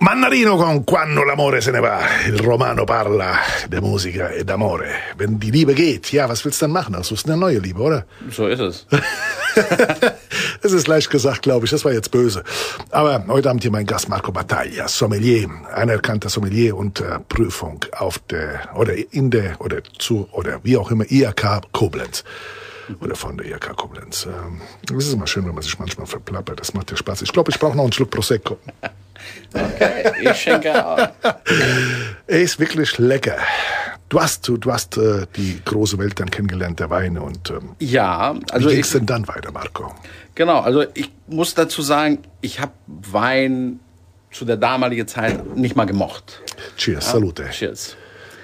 Mannarino con Quando l'amore se ne va. Il Romano parla der Musiker e d'amore. Wenn die Liebe geht, ja, was willst du dann machen? Das ist eine neue Liebe, oder? So ist es. Das ist leicht gesagt, glaube ich. Das war jetzt böse. Aber heute Abend hier mein Gast Marco Battaglia, Sommelier, anerkannter Sommelier und Prüfung auf der oder in der oder zu oder wie auch immer IHK Koblenz. Oder von der IHK Koblenz. Es ist immer schön, wenn man sich manchmal verplappert. Das macht ja Spaß. Ich glaube, ich brauche noch einen Schluck Prosecco. Okay, ich schenke auch. Er ist wirklich lecker. Du hast die große Welt dann kennengelernt, der Weine. Und ja, also wie ging es denn dann weiter, Marco? Genau, also ich muss dazu sagen, ich habe Wein zu der damaligen Zeit nicht mal gemocht. Cheers, salute. Cheers.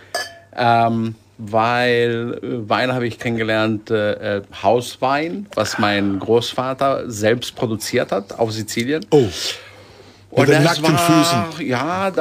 Weil Wein habe ich kennengelernt, Hauswein, was mein Großvater selbst produziert hat auf Sizilien. Oh. Und mit den das nackten war, Füßen. ja,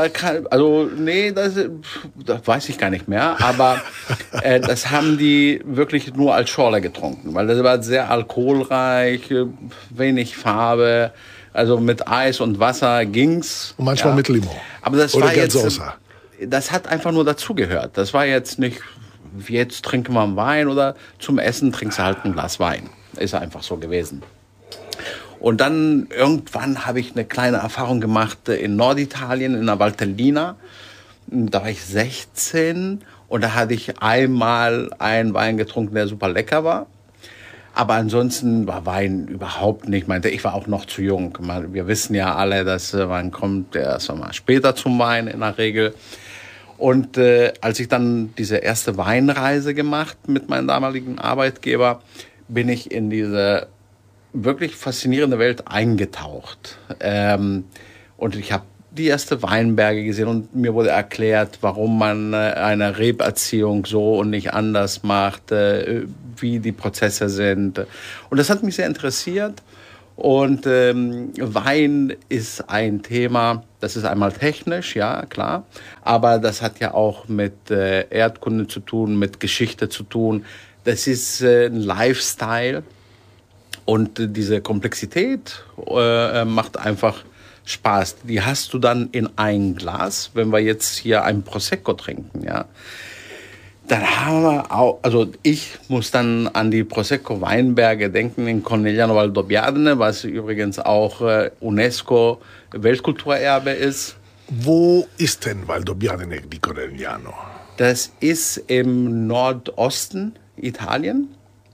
das weiß ich gar nicht mehr, aber das haben die wirklich nur als Schorle getrunken, weil das war sehr alkoholreich, wenig Farbe, also mit Eis und Wasser ging's. Und manchmal mit Limon. Aber das oder war jetzt, Soße. das hat einfach nur dazugehört. Das war jetzt nicht, jetzt trinken wir einen Wein oder zum Essen trinkst du halt ein Glas Wein. Ist einfach so gewesen. Und dann irgendwann habe ich eine kleine Erfahrung gemacht in Norditalien, in der Valtellina. Da war ich 16 und da hatte ich einmal einen Wein getrunken, der super lecker war. Aber ansonsten war Wein überhaupt nicht. Ich war auch noch zu jung. Wir wissen ja alle, dass Wein kommt erst mal später zum Wein in der Regel. Und als ich dann diese erste Weinreise gemacht mit meinem damaligen Arbeitgeber, bin ich in diese wirklich faszinierende Welt eingetaucht. Und ich habe die erste Weinberge gesehen und mir wurde erklärt, warum man eine Reberziehung so und nicht anders macht, wie die Prozesse sind. Und das hat mich sehr interessiert. Und Wein ist ein Thema, das ist einmal technisch, ja, klar, aber das hat ja auch mit Erdkunde zu tun, mit Geschichte zu tun. Das ist ein Lifestyle. Und diese Komplexität macht einfach Spaß. Die hast du dann in ein Glas, wenn wir jetzt hier ein Prosecco trinken, ja. Dann haben wir auch, also ich muss dann an die Prosecco Weinberge denken in Conegliano Valdobbiadene, was übrigens auch UNESCO Weltkulturerbe ist. Wo ist denn Valdobbiadene di Conegliano? Das ist im Nordosten Italien.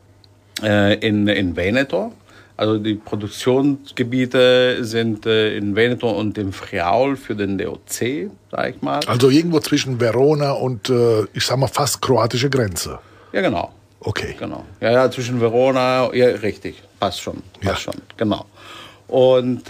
In Veneto. Also die Produktionsgebiete sind in Veneto und im Friaul für den DOC, sag ich mal. Also irgendwo zwischen Verona und, ich sag mal, fast kroatische Grenze. Ja, genau. Okay. Genau. Ja, zwischen Verona, ja, richtig. Passt schon, genau. Und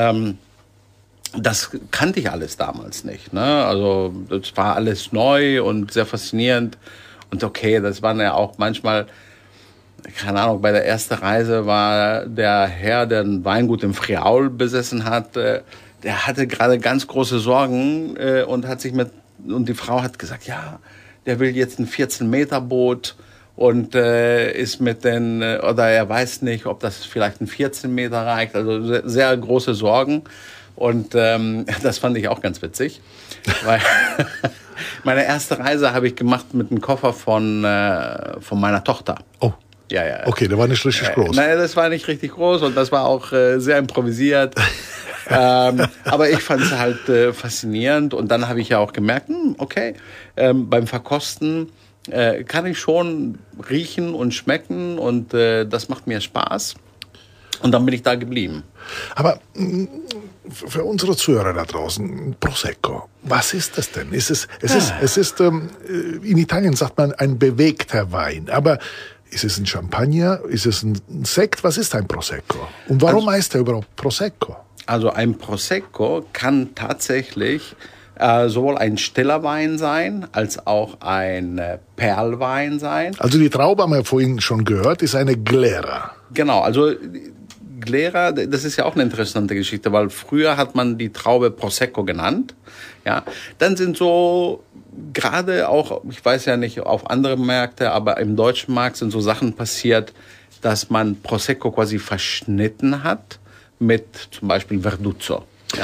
das kannte ich alles damals nicht. Ne? Also das war alles neu und sehr faszinierend. Und okay, das waren ja auch manchmal, keine Ahnung, bei der ersten Reise war der Herr, der ein Weingut im Friaul besessen hat, der hatte gerade ganz große Sorgen und die Frau hat gesagt, ja, der will jetzt ein 14-Meter-Boot und ist oder er weiß nicht, ob das vielleicht ein 14 Meter reicht, also sehr, sehr große Sorgen und das fand ich auch ganz witzig, weil meine erste Reise habe ich gemacht mit einem Koffer von meiner Tochter. Oh. Ja. Okay, der war nicht richtig groß. Nein, das war nicht richtig groß und das war auch sehr improvisiert. Aber ich fand es halt faszinierend und dann habe ich ja auch gemerkt, okay, beim Verkosten kann ich schon riechen und schmecken und das macht mir Spaß. Und dann bin ich da geblieben. Aber für unsere Zuhörer da draußen, Prosecco, was ist das denn? Es ist in Italien sagt man ein bewegter Wein, aber ist es ein Champagner? Ist es ein Sekt? Was ist ein Prosecco? Und warum heißt er überhaupt Prosecco? Also ein Prosecco kann tatsächlich sowohl ein stiller Wein sein, als auch ein Perlwein sein. Also die Traube, haben wir vorhin schon gehört, ist eine Glera. Genau, also Glera, das ist ja auch eine interessante Geschichte, weil früher hat man die Traube Prosecco genannt. Ja, dann sind so gerade auch, ich weiß ja nicht auf andere Märkte, aber im deutschen Markt sind so Sachen passiert, dass man Prosecco quasi verschnitten hat mit zum Beispiel Verduzzo. Ja?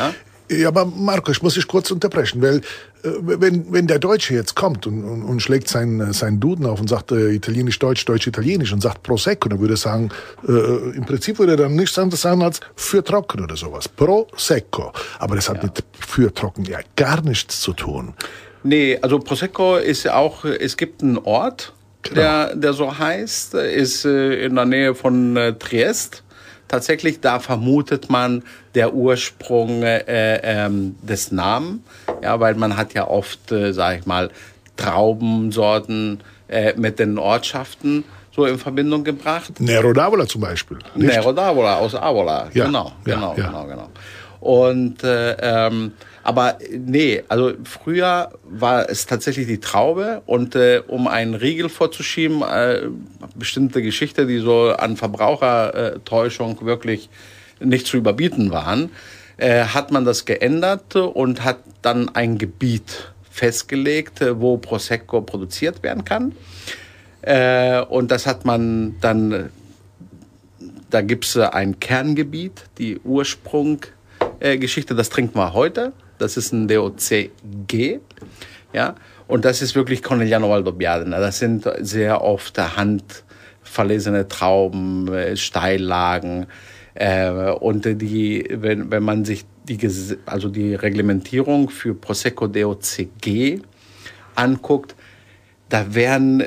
Ja, aber Marco, ich muss dich kurz unterbrechen, weil wenn der Deutsche jetzt kommt und schlägt seinen Duden auf und sagt Italienisch-Deutsch, Deutsch-Italienisch und sagt Prosecco, dann würde er sagen, im Prinzip würde er dann nichts anderes sagen als für trocken oder sowas. Prosecco. Aber das hat mit für trocken ja gar nichts zu tun. Nee, also Prosecco ist ja auch, es gibt einen Ort, genau, der so heißt, ist in der Nähe von Triest. Tatsächlich, da vermutet man der Ursprung des Namen, ja, weil man hat ja oft, sag ich mal, Traubensorten mit den Ortschaften so in Verbindung gebracht. Nero d'Avola zum Beispiel. Nicht? Nero d'Avola aus Avola, ja, genau. Ja. Und aber nee, also früher war es tatsächlich die Traube und um einen Riegel vorzuschieben, bestimmte Geschichte, die so an Verbrauchertäuschung wirklich nicht zu überbieten waren, hat man das geändert und hat dann ein Gebiet festgelegt, wo Prosecco produziert werden kann. Und das hat man dann, da gibt es ein Kerngebiet, die Ursprunggeschichte, das trinken wir heute. Das ist ein DOCG, ja, und das ist wirklich Conegliano Valdobbiadene. Das sind sehr oft handverlesene Trauben, Steillagen, und wenn man sich die Reglementierung für Prosecco DOCG anguckt, da werden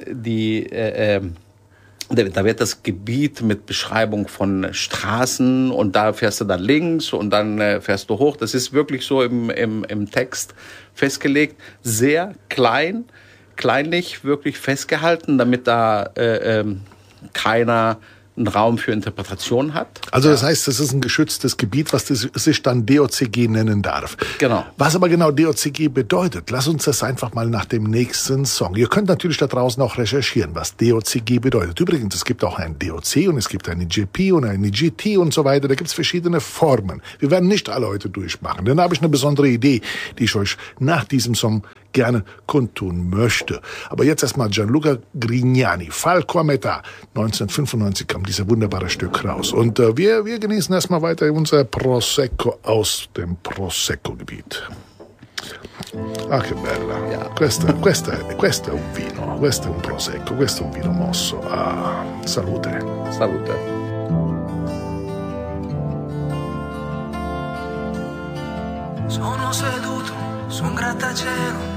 da wird das Gebiet mit Beschreibung von Straßen und da fährst du dann links und dann fährst du hoch. Das ist wirklich so im Text festgelegt. Sehr kleinlich wirklich festgehalten, damit da keiner einen Raum für Interpretation hat. Also das heißt, das ist ein geschütztes Gebiet, was sich dann DOCG nennen darf. Genau. Was aber genau DOCG bedeutet, lass uns das einfach mal nach dem nächsten Song. Ihr könnt natürlich da draußen auch recherchieren, was DOCG bedeutet. Übrigens, es gibt auch ein DOC und es gibt eine GP und eine GT und so weiter. Da gibt es verschiedene Formen. Wir werden nicht alle heute durchmachen. Dann habe ich eine besondere Idee, die ich euch nach diesem Song gerne kundtun möchte. Aber jetzt erstmal Gianluca Grignani, Falco a metà. 1995 kam dieser wunderbare Stück raus. Und wir genießen erstmal weiter unser Prosecco aus dem Prosecco-Gebiet. Ah, che bella. Ja. Questo è un vino, questo è un Prosecco, questo è un vino mosso. Ah, salute. Salute. Sono seduto su un grattacielo